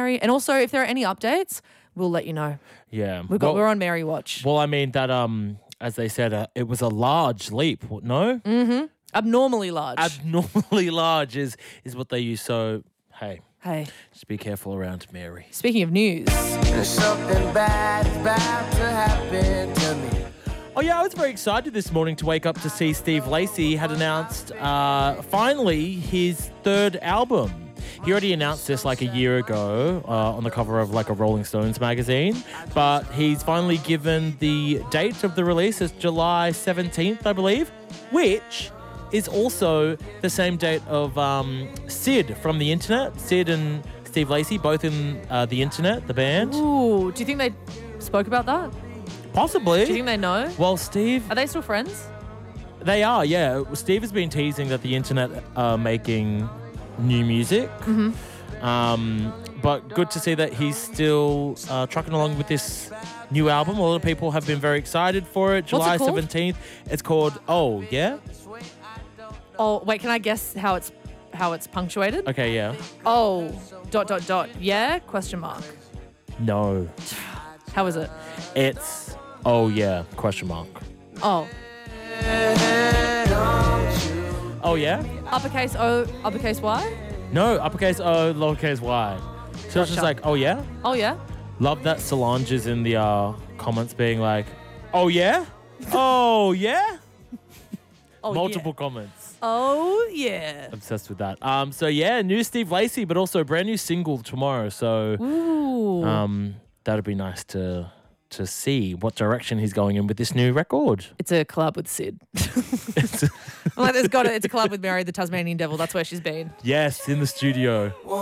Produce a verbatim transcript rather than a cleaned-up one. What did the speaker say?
Mary. And also, if there are any updates, we'll let you know. Yeah. We've got, well, we're on Mary watch. Well, I mean, that, um, as they said, uh, it was a large leap, no? Mm-hmm. Abnormally large. Abnormally large is, is what they use. So, hey. Hey. Just be careful around Mary. Speaking of news. There's something bad about to happen to me. Oh, yeah, I was very excited this morning to wake up to see Steve Lacy had announced, uh, finally, his third album. He already announced this like a year ago uh, on the cover of like a Rolling Stones magazine, but he's finally given the date of the release as July seventeenth, I believe, which is also the same date of um, Sid from The Internet. Sid and Steve Lacy, both in uh, The Internet, the band. Ooh, do you think they spoke about that? Possibly. Do you think they know? Well, Steve... Are they still friends? They are, yeah. Steve has been teasing that The Internet are making new music. Mm-hmm. Um, but good to see that he's still uh, trucking along with this new album. A lot of people have been very excited for it. July What's it called? seventeenth. It's called Oh, Yeah? Oh, wait, can I guess how it's how it's punctuated? Okay, yeah. Oh, dot, dot, dot. Yeah? Question mark. No. How is it? It's Oh, Yeah? Question mark. Oh. Oh, yeah? Uppercase O, uppercase Y? No, uppercase O, lowercase y. So it's just Gotcha. like, oh, yeah? Oh, yeah? Love that Solange is in the uh, comments being like, oh, yeah? Oh, yeah? Oh, Multiple yeah. comments. Oh, yeah. Obsessed with that. Um, so, yeah, new Steve Lacy, but also a brand new single tomorrow. So Ooh. um, that'd be nice to to see what direction he's going in with this new record. It's a collab with Sid. I'm like, there's got it. It's a collab with Mary, the Tasmanian Devil. That's where she's been. Yes, in the studio.